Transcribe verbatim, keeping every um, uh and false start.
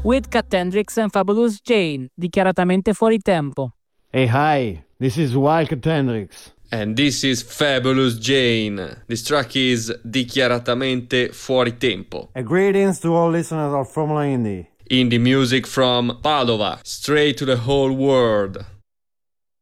with Kat Hendricks and Fabulous Jane, dichiaratamente fuori tempo. Hey, hi, this is Wild Kat Hendricks. And this is Fabulous Jane. This track is dichiaratamente fuori tempo. A greetings to all listeners of Formula Indie. Indie music from Padova, straight to the whole world.